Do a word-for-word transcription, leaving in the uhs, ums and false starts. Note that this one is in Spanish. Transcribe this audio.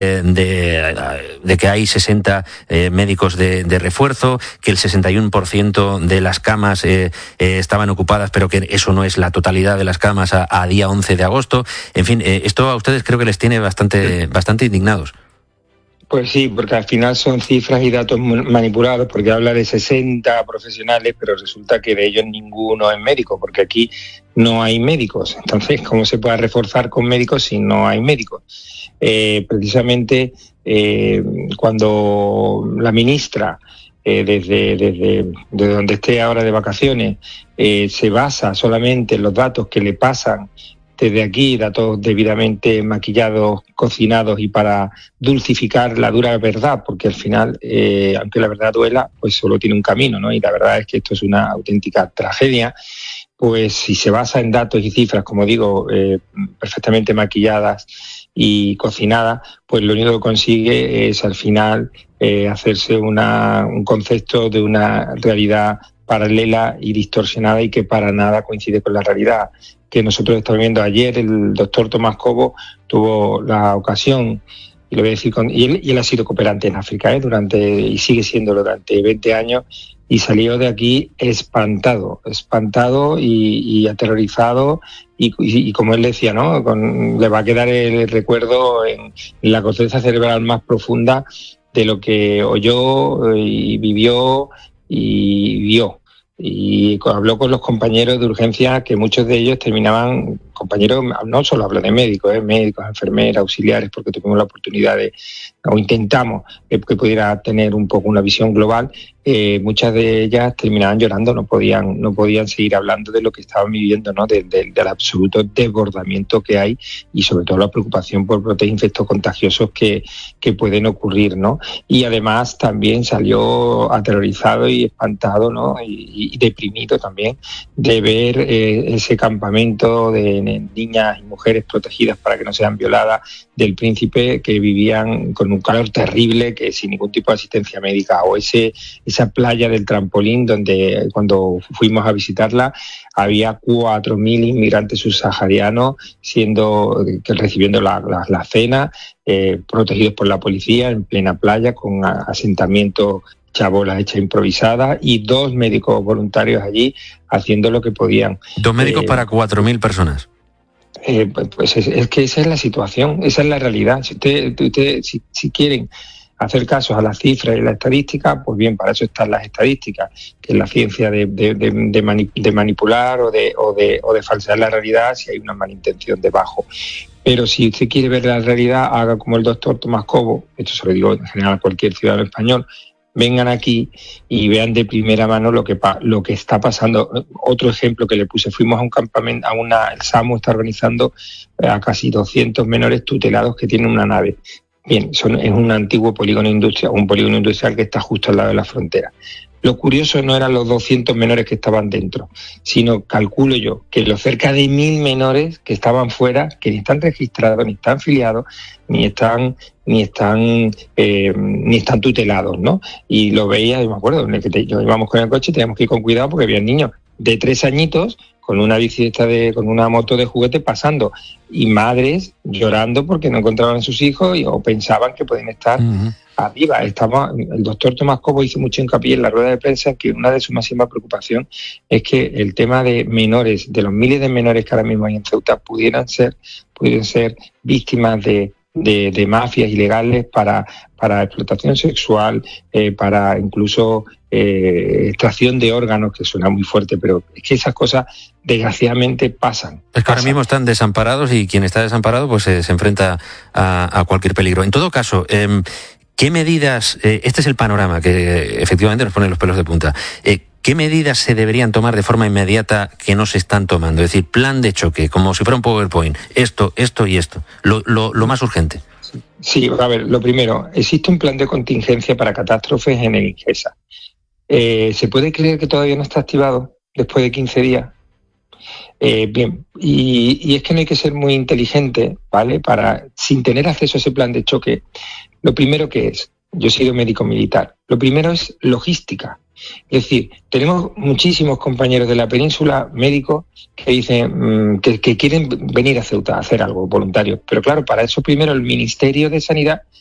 De, de que hay sesenta eh, médicos de, de refuerzo, que el sesenta y uno por ciento de las camas eh, eh, estaban ocupadas, pero que eso no es la totalidad de las camas a, a día once de agosto. En fin, eh, esto a ustedes creo que les tiene bastante, bastante indignados. Pues sí, porque al final son cifras y datos manipulados, porque habla de sesenta profesionales, pero resulta que de ellos ninguno es médico, porque aquí no hay médicos. Entonces, ¿cómo se puede reforzar con médicos si no hay médicos? Eh, precisamente eh, cuando la ministra, eh, desde, desde, desde donde esté ahora de vacaciones, eh, se basa solamente en los datos que le pasan desde aquí, datos debidamente maquillados, cocinados y para dulcificar la dura verdad, porque al final, eh, aunque la verdad duela, pues solo tiene un camino, ¿no? Y la verdad es que esto es una auténtica tragedia. Pues si se basa en datos y cifras, como digo, eh, perfectamente maquilladas y cocinadas, pues lo único que consigue es al final eh, hacerse una, un concepto de una realidad paralela y distorsionada y que para nada coincide con la realidad que nosotros estamos viendo. Ayer el doctor Tomás Cobo tuvo la ocasión, y lo voy a decir con, y, él, y él ha sido cooperante en África, ¿eh? durante y sigue siéndolo durante veinte años, y salió de aquí espantado, espantado y, y aterrorizado, y, y, y como él decía, ¿no? Con, le va a quedar el recuerdo en, en la corteza cerebral más profunda de lo que oyó y vivió y vio. Y habló con los compañeros de urgencia, que muchos de ellos terminaban, compañeros, no solo hablo de médicos, ¿eh? médicos, enfermeras, auxiliares, porque tuvimos la oportunidad de, o intentamos que, que pudiera tener un poco una visión global, eh, muchas de ellas terminaban llorando, no podían, no podían seguir hablando de lo que estaban viviendo, ¿no? De, de, del absoluto desbordamiento que hay y sobre todo la preocupación por brotes infectocontagiosos que, que pueden ocurrir, ¿no? Y además también salió aterrorizado y espantado, ¿no? Y, y deprimido también de ver eh, ese campamento de niñas y mujeres protegidas para que no sean violadas del Príncipe, que vivían con un calor terrible, que sin ningún tipo de asistencia médica, o ese esa playa del Trampolín donde cuando fuimos a visitarla había cuatro mil inmigrantes subsaharianos siendo recibiendo la, la, la cena, eh, protegidos por la policía en plena playa con asentamientos, chabolas hechas improvisadas, y dos médicos voluntarios allí haciendo lo que podían. Dos médicos eh, para cuatro mil personas. Eh, pues es, es que esa es la situación, esa es la realidad. Si, usted, usted, si, si quieren hacer caso a las cifras y la estadística, pues bien, para eso están las estadísticas, que es la ciencia de, de, de, de, manip, de manipular o de, o, de, o de falsear la realidad si hay una mala intención debajo. Pero si usted quiere ver la realidad, haga como el doctor Tomás Cobo, esto se lo digo en general a cualquier ciudadano español, vengan aquí y vean de primera mano lo que lo que está pasando. Otro ejemplo que le puse, fuimos a un campamento, a una, el SAMU está organizando a casi doscientos menores tutelados que tienen una nave. Bien, son, es un antiguo polígono industrial, un polígono industrial que está justo al lado de la frontera. Lo curioso no eran los doscientos menores que estaban dentro, sino, calculo yo, que los cerca de mil menores que estaban fuera, que ni están registrados, ni están filiados, ni están ni están eh, ni están tutelados, ¿no? Y lo veía, yo me acuerdo, en el que te, yo íbamos con el coche y teníamos que ir con cuidado porque había niños de tres añitos con una bicicleta de, con una moto de juguete pasando, y madres llorando porque no encontraban a sus hijos y, o pensaban que pueden estar uh-huh. arriba. Estamos, el doctor Tomás Cobo hizo mucho hincapié en la rueda de prensa que una de sus máximas preocupaciones es que el tema de menores, de los miles de menores que ahora mismo hay en Ceuta, pudieran ser, pudieran ser víctimas de De, de mafias ilegales para, para explotación sexual, eh, para incluso eh, extracción de órganos, que suena muy fuerte, pero es que esas cosas desgraciadamente pasan. Es que pasan. Ahora mismo están desamparados y quien está desamparado pues eh, se enfrenta a, a cualquier peligro. En todo caso, eh, ¿qué medidas, eh, este es el panorama que efectivamente nos pone los pelos de punta, eh, ¿qué medidas se deberían tomar de forma inmediata que no se están tomando? Es decir, plan de choque, como si fuera un PowerPoint. Esto, esto y esto. Lo, lo, lo más urgente. Sí, a ver, lo primero, existe un plan de contingencia para catástrofes en el INGESA. Eh, ¿Se puede creer que todavía no está activado después de quince días? Eh, bien, y, y es que no hay que ser muy inteligente, ¿vale? Para, sin tener acceso a ese plan de choque, lo primero que es, yo he sido médico militar. Lo primero es logística. Es decir, tenemos muchísimos compañeros de la península, médicos, que dicen mmm, que, que quieren venir a Ceuta a hacer algo, voluntarios. Pero claro, para eso primero el Ministerio de Sanidad